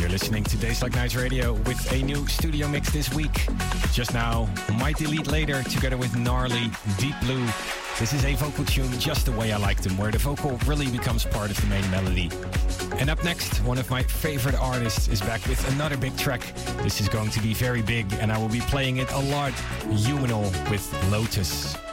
Listening to Days Like Nights Radio with a new studio mix this week. Just now, Might Delete Later together with Gnarly, Deep Blue. This is a vocal tune just the way I like them, where the vocal really becomes part of the main melody. And up next, one of my favorite artists is back with another big track. This is going to be very big and I will be playing it a lot. Humanal with Lotus.